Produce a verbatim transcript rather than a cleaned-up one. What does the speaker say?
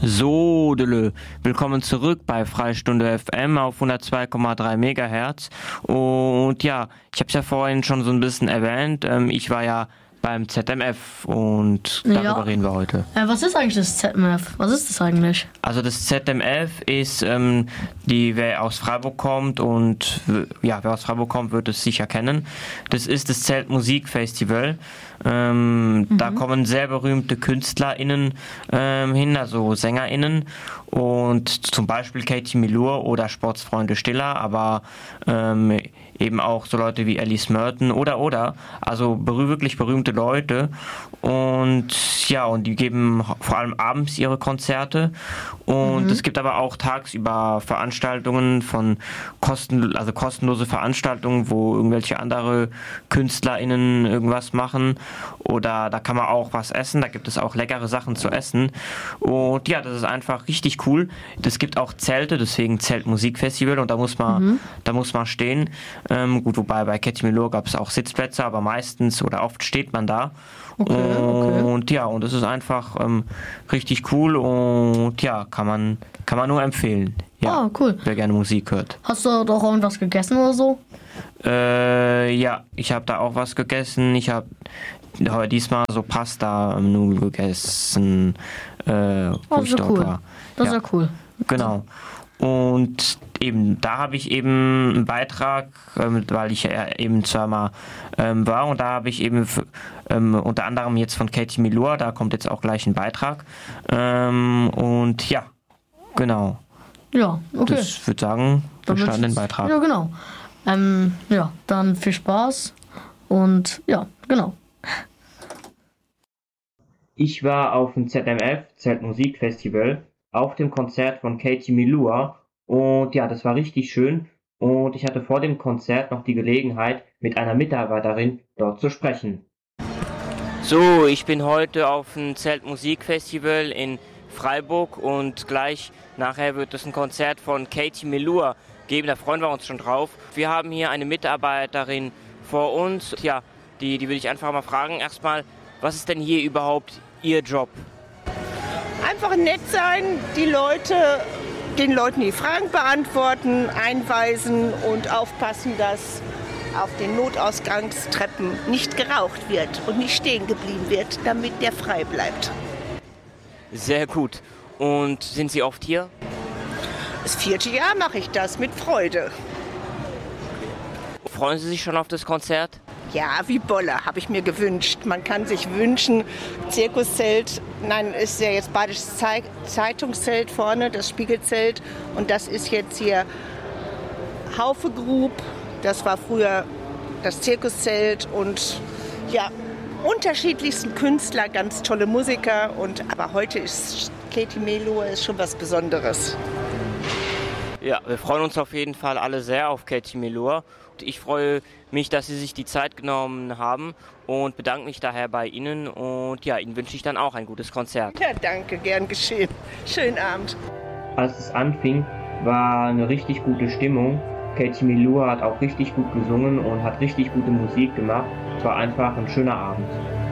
So, Dele. Willkommen zurück bei Freistunde F M auf hundertzwei Komma drei Megahertz. Und ja, ich habe es ja vorhin schon so ein bisschen erwähnt. Ähm, ich war ja beim Z M F und darüber Ja. reden wir heute. Äh, was ist eigentlich das Z M F? Was ist das eigentlich? Also das Z M F ist, ähm, die, wer aus Freiburg kommt und w- ja, wer aus Freiburg kommt, wird es sicher kennen. Das ist das Zeltmusikfestival. Ähm, Da kommen sehr berühmte KünstlerInnen ähm, hin, also SängerInnen und zum Beispiel Katie Milur oder Sportsfreunde Stiller, aber ähm, eben auch so Leute wie Alice Merton oder oder, also berüh- wirklich berühmte Leute und ja, und die geben vor allem abends ihre Konzerte und es gibt aber auch tagsüber Veranstaltungen von kosten, also kostenlose Veranstaltungen, wo irgendwelche andere KünstlerInnen irgendwas machen oder da kann man auch was essen, da gibt es auch leckere Sachen zu essen und ja, das ist einfach richtig cool. Es gibt auch Zelte, deswegen Zeltmusikfestival und da muss man, da muss man stehen. Ähm, gut, wobei bei Katie Milur gab es auch Sitzplätze, aber meistens oder oft steht man da. Okay, okay. Und ja, und es ist einfach ähm, richtig cool und ja, kann man, kann man nur empfehlen. Ja, Ah, cool. wer gerne Musik hört. Hast du doch irgendwas gegessen oder so? Äh, ja, ich habe da auch was gegessen. Ich habe diesmal so Pasta im Nudeln gegessen. Äh, Oh, wo das ich ist ja dort cool. war. Das ist Ja. ja cool. Genau. Und eben, da habe ich eben einen Beitrag, ähm, weil ich ja eben zweimal ähm, war und da habe ich eben f- ähm, unter anderem jetzt von Katie Milur, da kommt jetzt auch gleich ein Beitrag. Ähm, und ja, genau. Ja, okay. Das würde sagen, wir Dann starten den wünsch- Beitrag. Ja, genau. Ähm, ja, dann viel Spaß und ja, genau. Ich war auf dem Z M F, Zeltmusikfestival, auf dem Konzert von Katie Milur und ja, das war richtig schön und ich hatte vor dem Konzert noch die Gelegenheit, mit einer Mitarbeiterin dort zu sprechen. So, ich bin heute auf dem Zeltmusikfestival in Freiburg und gleich nachher wird es ein Konzert von Katie Milur geben, da freuen wir uns schon drauf. Wir haben hier eine Mitarbeiterin vor uns, ja, die, die will ich einfach mal fragen, erstmal, was ist denn hier überhaupt Ihr Job? Einfach nett sein, die Leute, den Leuten die Fragen beantworten, einweisen und aufpassen, dass auf den Notausgangstreppen nicht geraucht wird und nicht stehen geblieben wird, damit der frei bleibt. Sehr gut. Und sind Sie oft hier? Das vierte Jahr mache ich das mit Freude. Freuen Sie sich schon auf das Konzert? Ja, wie Bolle, habe ich mir gewünscht. Man kann sich wünschen, Zirkuszelt, nein, ist ja jetzt Badisches Zei- Zeitungszelt vorne, das Spiegelzelt. Und das ist jetzt hier Haufe Group. Das war früher das Zirkuszelt und ja, unterschiedlichsten Künstler, ganz tolle Musiker. Und, aber heute ist Katie Milur ist schon was Besonderes. Ja, wir freuen uns auf jeden Fall alle sehr auf Katie Milur. Und ich freue mich, dass Sie sich die Zeit genommen haben und bedanke mich daher bei Ihnen. Und ja, Ihnen wünsche ich dann auch ein gutes Konzert. Ja, danke, gern geschehen. Schönen Abend. Als es anfing, war eine richtig gute Stimmung. Katie Milur hat auch richtig gut gesungen und hat richtig gute Musik gemacht. Es war einfach ein schöner Abend.